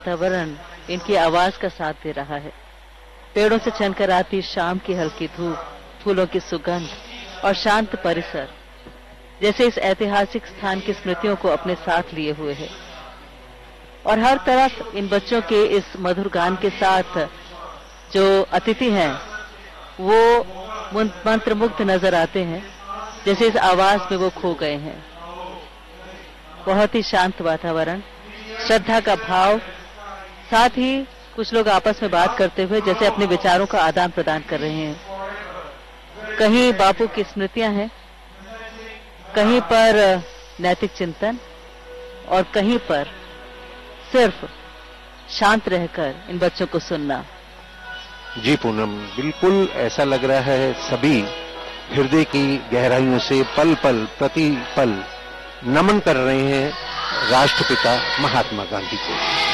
वातावरण इनकी आवाज का साथ दे रहा है। पेड़ों से छनकर आती शाम की हल्की धूप, फूलों की सुगंध और शांत परिसर जैसे इस ऐतिहासिक स्थान की स्मृतियों को अपने साथ लिए हुए है। और हर तरफ इन बच्चों के इस मधुर गान के साथ जो अतिथि हैं वो मंत्रमुग्ध नजर आते हैं, जैसे इस आवाज में वो खो गए हैं। बहुत ही शांत वातावरण, श्रद्धा का भाव, साथ ही कुछ लोग आपस में बात करते हुए जैसे अपने विचारों का आदान प्रदान कर रहे हैं। कहीं बापू की स्मृतियां हैं, कहीं पर नैतिक चिंतन और कहीं पर सिर्फ शांत रहकर इन बच्चों को सुनना। जी पूनम, बिल्कुल ऐसा लग रहा है सभी हृदय की गहराइयों से पल पल प्रति पल नमन कर रहे हैं राष्ट्रपिता महात्मा गांधी को।